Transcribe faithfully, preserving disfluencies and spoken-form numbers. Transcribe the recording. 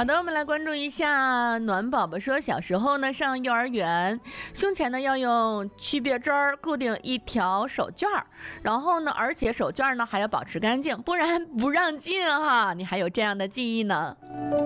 好的，我们来关注一下暖宝宝说，小时候呢上幼儿园，胸前呢要用区别针儿固定一条手绢儿，然后呢，而且手绢儿呢还要保持干净，不然不让进哈。你还有这样的记忆呢？